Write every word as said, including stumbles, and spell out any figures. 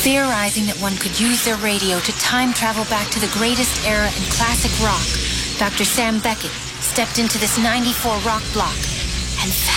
Theorizing that one could use their radio to time travel back to the greatest era in classic rock, Doctor Sam Beckett stepped into this ninety-four rock block and